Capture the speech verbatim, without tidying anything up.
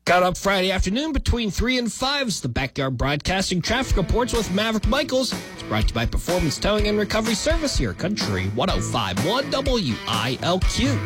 Got up Friday afternoon between three and five is the Backyard Broadcasting Traffic Reports with Maverick Michaels. It's brought to you by Performance Towing and Recovery Service here, Country one oh five point one W I L Q.